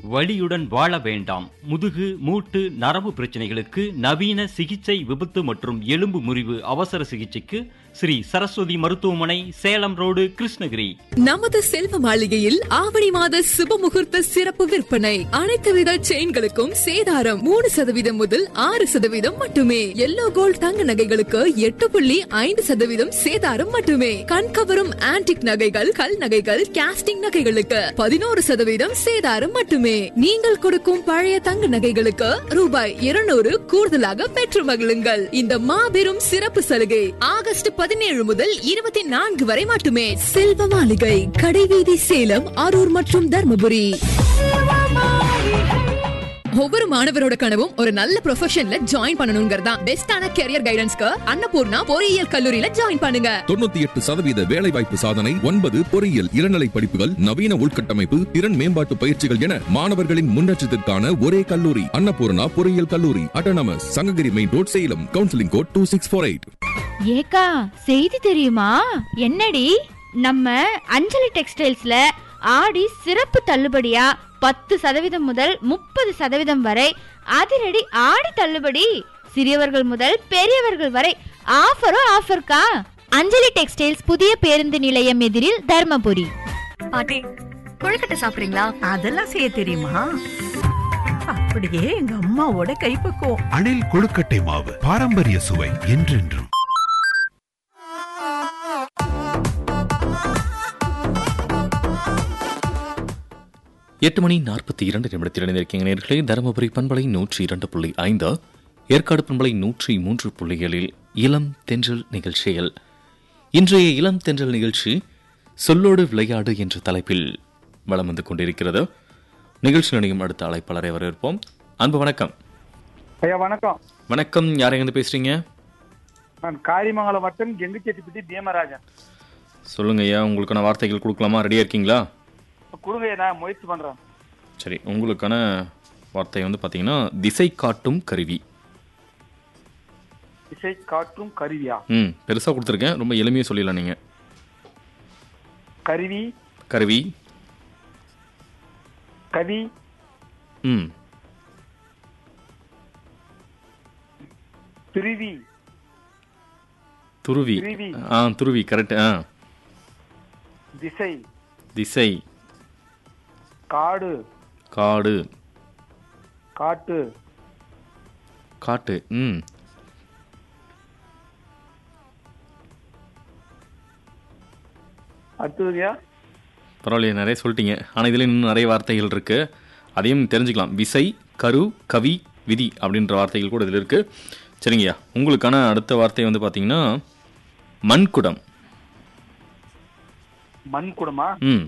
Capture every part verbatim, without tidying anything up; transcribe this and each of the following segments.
வலியுடன் வாழ வேண்டாம். முதுகு, மூட்டு, நரம்பு பிரச்சனைகளுக்கு நவீன சிகிச்சை, விபத்து மற்றும் எலும்பு முறிவு அவசர சிகிச்சைக்கு ஸ்ரீ சரஸ்வதி மருத்துவமனை, சேலம் ரோடு, கிருஷ்ணகிரி. நமது செல்வ மாளிகையில் ஆவணி மாத சுப முகூர்த்த சிறப்பு விற்பனை. அனைத்து வித செயின்களுக்கும் சேதாரம் மூணு சதவீதம் முதல் ஆறு சதவீதம் மட்டுமே. எல்லோ கோல்ட் தங்க நகைகளுக்கு எட்டு புள்ளி ஐந்து சதவீதம் சேதாரம் மட்டுமே. கண்கவரும் ஆன்டிக் நகைகள், கல் நகைகள், காஸ்டிங் நகைகளுக்கு பதினோரு சதவீதம் சேதாரம் மட்டுமே. நீங்கள் கொடுக்கும் பழைய தங்க நகைகளுக்கு ரூபாய் இருநூறு கூடுதலாக பெற்று மகிழுங்கள். இந்த மாபெரும் சிறப்பு சலுகை ஆகஸ்ட் பதினேழு முதல் இருபத்தி நான்கு வரை மட்டுமே. செல்வ மாளிகை, கடைவீதி, சேலம், அரூர் மற்றும் தர்மபுரி. ஒவ்வொரு மாணவரோட கனவும் ஒரு நல்ல ப்ரொஃபஷன்ல ஜாயின் பண்ணணும்ங்கறதா. பெஸ்டான கரியர் கைடன்ஸ்க்கு அன்னபூர்ணா பொறியியல் கல்லூரியில ஜாயின் பண்ணுங்க. தொண்ணூத்தி எட்டு சதவீத வேலை வாய்ப்பு சாதனை, ஒன்பது பொறியியல் இளநிலை படிப்புகள், நவீன உள்கட்டமைப்பு, திறன் மேம்பாட்டு பயிற்சிகள் என மாணவர்களின் முன்னேற்றத்திற்கான ஒரே கல்லூரி அன்னபூர்ணா பொறியியல் கல்லூரி, autonomous, Sankagiri main road, Salem. Counselling code two six four eight. ஏக்கா, செய்தி தெரியுமா? என்னடி? நம்ம அஞ்சலி டெக்ஸ்டைல்ஸ்ல ஆடி சிறப்பு தள்ளுபடியா பத்து சதவீதம் முதல் முப்பது சதவீதம் வரை அதிரடி ஆடி தள்ளுபடி. சிறியவர்கள் முதல் பெரியவர்கள் வரை ஆஃபரும் ஆஃபர்க்கா. அஞ்சலி டெக்ஸ்டைல்ஸ், புதிய பேருந்து நிலையம் எதிரில், தர்மபுரி. பாட்டி, கொழுக்கட்டை சாப்பிடுறீங்களா? அதெல்லாம் செய்ய தெரியுமா? அப்படியே எங்க அம்மாவோட கைப்பக்குவம். அணில் கொழுக்கட்டை மாவு, பாரம்பரிய சுவை என்றென்றும். எட்டு மணி நாற்பத்தி இரண்டு நிமிடத்தில் இணைந்திருக்கீங்க நேர்களே. தருமபுரி பண்பலை நூற்றி இரண்டு புள்ளி ஐந்து, ஏற்காடு பண்பலை நூற்றி மூன்று புள்ளிகளில் இளம் தென்றல் நிகழ்ச்சிகள். இன்றைய இளம் தென்றல் நிகழ்ச்சி சொல்லோடு விளையாடு என்ற தலைப்பில் வலம் வந்து கொண்டிருக்கிறது. நிகழ்ச்சி நினைக்கும் அடுத்த அழைப்பாளரை வரவேற்போம். அன்பு வணக்கம். ஐயா வணக்கம். வணக்கம், யாரையும் பேசுறீங்க? நான் காரிமங்கலம் வட்டம் கெங்குச்செட்டிப்பட்டி பீமராஜன். சொல்லுங்க ஐயா, உங்களுக்கான வார்த்தைகள் கொடுக்கலாமா? ரெடியா இருக்கீங்களா? கொடுங்க, நான் முயற்சி பண்றேன். சரி, உங்களுக்கான வார்த்தை வந்து பாத்தீங்கன்னா திசை காட்டும் கருவி. திசை காட்டும் கருவியா? ம் பெருசா கொடுத்துருக்கேன், ரொம்ப எளிமையா சொல்லிடலாம் நீங்க. கருவி. கருவி. கவி. ம் துருவி. துருவி. ஆ துருவி, கரெக்ட். ஆ திசை. திசை. காடு. காடு. காட்டு. காட்டு. ம் அடுத்ததுயா? பரவாயில்லையா, நிறைய சொல்லிட்டீங்க. ஆனால் இதில் இன்னும் நிறைய வார்த்தைகள் இருக்கு, அதையும் தெரிஞ்சுக்கலாம். விசை, கரு, கவி, விதி அப்படின்ற வார்த்தைகள் கூட இதில் இருக்கு. சரிங்கய்யா, உங்களுக்கான அடுத்த வார்த்தை வந்து பார்த்தீங்கன்னா மண்குடம். மண்குடமா? ம்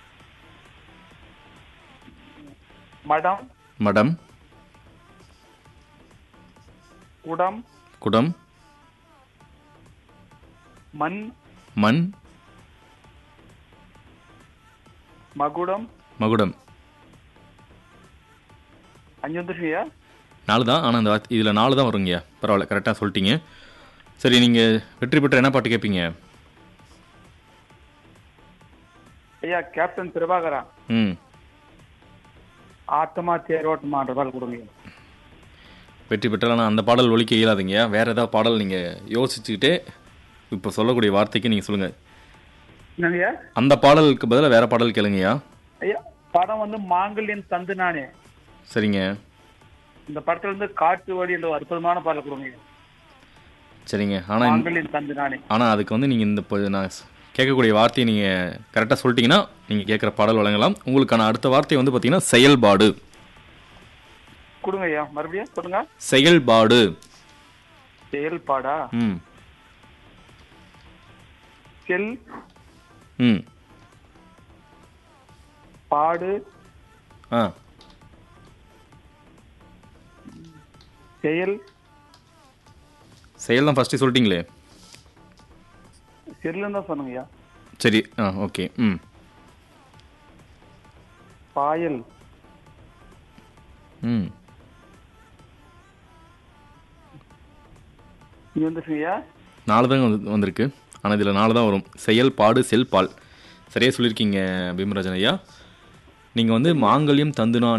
மடம். மடம். குடம். குடம். மண். மண். மகுடம். மகுடம். அஞ்சு வந்துருக்கியா? நாலு தான், ஆனால் அந்த வார்த்தை இதில் நாலு தான் வருங்கய்யா. பரவாயில்ல, கரெக்டாக சொல்லிட்டீங்க. சரி, நீங்கள் வெற்றி பெற்ற என்ன பாட்டு கேட்பீங்க? ஐயா, கேப்டன் பிரபாகரா ம் ஆட்டமா தேரோட்டமான்ற பாடல் கொடுங்க. வெற்றி பெற்றால் அந்த பாடல் ஒலிக்க இயலாதுங்கய்யா. வேறு ஏதாவது பாடல் நீங்கள் யோசிச்சுக்கிட்டே இப்போ சொல்லக்கூடிய வார்த்தைக்கு நீங்கள் சொல்லுங்கள். என்னங்கய்யா? அந்த பாடலுக்கு பதிலாக வேறு பாடல் கேளுங்கய்யா. ஐயா, படம் வந்து மாங்கல்யம் தந்து நானே. சரிங்க. இந்த படத்துல இருந்து காட்டு வழி என்ற அற்புதமான பாடல் கொடுங்க. சரிங்க. ஆனால் மாங்கல்யம் தந்து நானே. ஆனால் அதுக்கு வந்து நீங்கள் இந்த இப்போ நான் கேட்கக்கூடிய வார்த்தையை நீங்கள் கரெக்டாக சொல்லிட்டீங்கன்னா நீங்கள் கேட்குற பாடல் வழங்கலாம். உங்களுக்கான அடுத்த வார்த்தை வந்து பார்த்தீங்கன்னா செயல்பாடு. கொடுங்க ஐயா, மறுபடியும் சொல்லுங்க. செயல்பாடு. செயல்பாடா? ம் செல். ம் பாடு. ஆ செயல். செயல் தான் ஃபஸ்ட்டு சொல்லிட்டீங்களே. செல்லுன்னு தான் சொன்னங்கய்யா. சரி, ஆ ஓகே. ம் பாயல். ம் இது வந்துருக்குங்கய்யா. நாலு தான் வந்து வந்திருக்கு, ஆனால் இதில் நாலு தான் வரும். செயல், பாடு, செல், பால். சரியாக சொல்லியிருக்கீங்க பீமராஜன் ஐயா. நீங்கள் வந்து மாங்கல்யம் தந்துனா